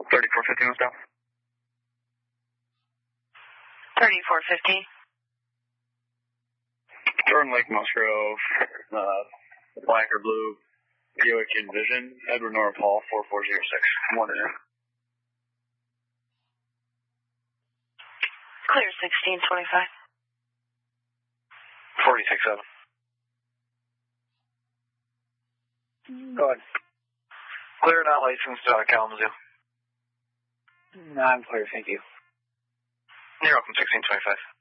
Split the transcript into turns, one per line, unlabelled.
3450 westbound.
3450.
Jordan Lake, Musgrove, black or blue, Buick Envision, Edward North Hall, 4406. 1 in.
Clear 1625.
467.
Go ahead.
Clear, not licensed, Kalamazoo.
No, I'm clear, thank you.
You're welcome, 1625.